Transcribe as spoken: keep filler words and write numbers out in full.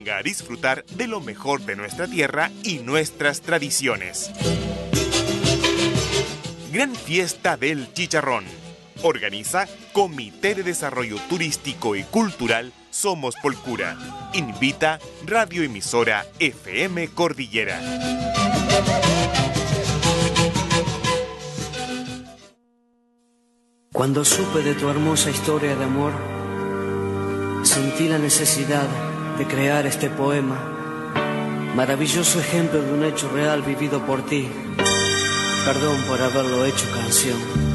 A disfrutar de lo mejor de nuestra tierra y nuestras tradiciones. Gran Fiesta del Chicharrón. Organiza Comité de Desarrollo Turístico y Cultural Somos Polcura. Invita radioemisora F M Cordillera. Cuando supe de tu hermosa historia de amor, sentí la necesidad de crear este poema, maravilloso ejemplo de un hecho real vivido por ti. Perdón por haberlo hecho canción.